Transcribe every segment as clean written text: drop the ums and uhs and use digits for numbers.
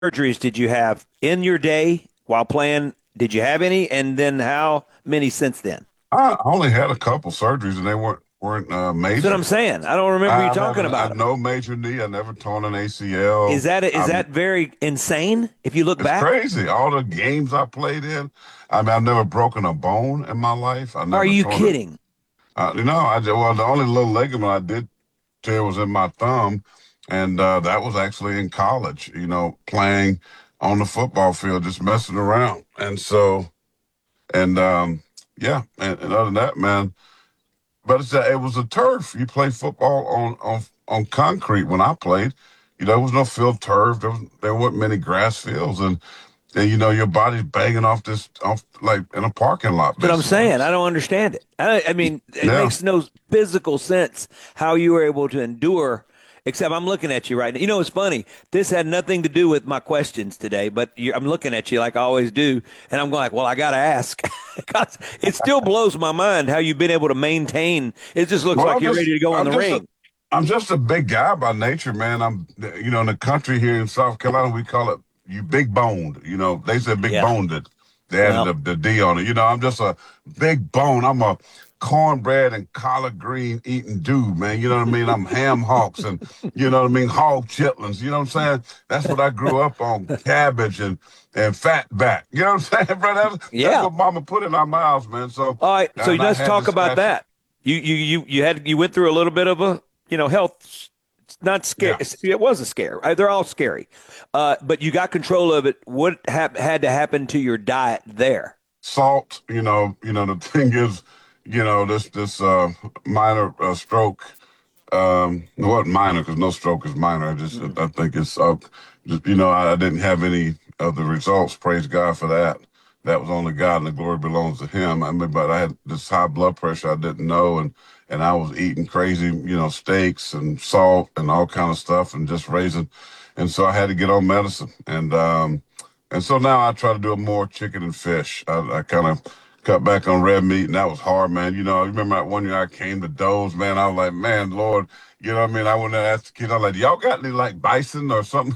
surgeries did you have in your day while playing? Did you have any? And then how many since then? I only had a couple surgeries and they weren't That's what major. I'm saying. I don't remember you I've talking had about them. no major knee. I never torn an ACL. Is that very insane if you look It's back? crazy. All the games I played in. I mean, I've never broken a bone in my life. I Are never you torn it. kidding? Well, the only little ligament I did tear was in my thumb, and that was actually in college. Playing on the football field, just messing around. And yeah, and other than that, man. But it was a turf. You play football on concrete when I played. There was no field turf. There weren't many grass fields, and your body's banging off like in a parking lot, That's what I'm basically. saying. I don't understand it. I mean, it Yeah. makes no physical sense how you were able to endure. Except I'm looking at you right now. You know, it's funny. This had nothing to do with my questions today, but I'm looking at you like I always do, and I'm going like, well, I got to ask because it still blows my mind how you've been able to maintain. It just looks Well, like you're ready to go in the ring. I'm just a big guy by nature, man. In the country here in South Carolina, we call it you big boned. They said big Yeah. boned it. They added Well, the D on it. I'm just a big bone. I'm a cornbread and collard green eating dude, man. You know what I mean? I'm ham hocks and hog chitlins. You know what I'm saying? That's what I grew up on, cabbage and fat back. You know what I'm saying, bro? That's yeah. what mama put in our mouths, man. So All right. So and I let's had talk this about passion. that. You went through a little bit of a health. It's not scary. Yeah. It was a scare. They're all scary. But you got control of it. What had to happen to your diet there? Salt, the thing is, this minor stroke. It wasn't minor because no stroke is minor. I think it's just, I didn't have any of the results. Praise God for that. That was only God, and the glory belongs to Him. I mean, but I had this high blood pressure I didn't know, and I was eating crazy, steaks and salt and all kind of stuff, and just raising, and so I had to get on medicine, and so now I try to do more chicken and fish. I kind of cut back on red meat, and that was hard, man. I remember that one year I came to Doe's, man. I was like, man, Lord, you know what I mean? I went there and asked the kids, I was like, y'all got any like bison or something?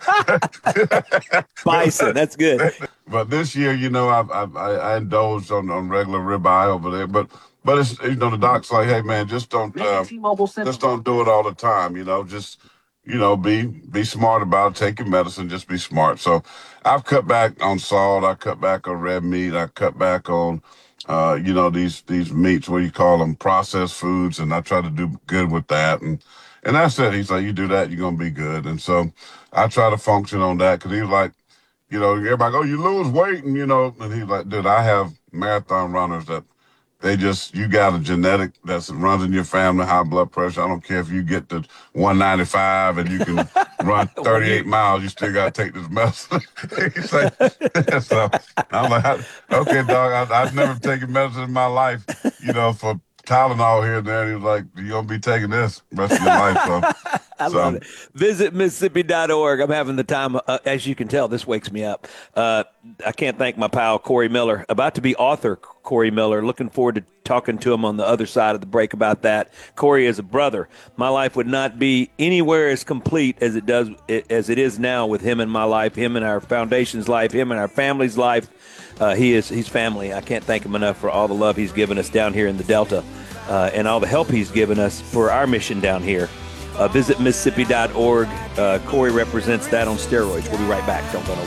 Bison. That's good. But this year, I indulged on regular ribeye over there. But it's the doc's like, hey man, just don't do it all the time. Just be smart about it. Take your medicine. Just be smart. So I've cut back on salt. I cut back on red meat. I cut back on these meats, what you call them, processed foods, and I try to do good with that. And that's it. He's like, you do that, you're gonna be good. And so I try to function on that because he was like, everybody go, you lose weight, and he's like, dude, I have marathon runners that you got a genetic that runs in your family, high blood pressure. I don't care if you get to 195 and you can run When you 38 miles, you still got to take this medicine. He's like, so I'm like, okay, dog, I've never taken medicine in my life, for Tylenol here and there. And he was like, you're going to be taking this the rest of your life. I love So it. Visit Mississippi.org. I'm having the time, as you can tell, this wakes me up. I can't thank my pal, Corey Miller, about to be author Corey Miller. Looking forward to talking to him on the other side of the break about that. Corey is a brother. My life would not be anywhere as complete as it is now with him in my life, him in our foundation's life, him in our family's life. He's family. I can't thank him enough for all the love he's given us down here in the Delta, and all the help he's given us for our mission down here. Visit Mississippi.org. Corey represents that on steroids. We'll be right back. Don't go nowhere.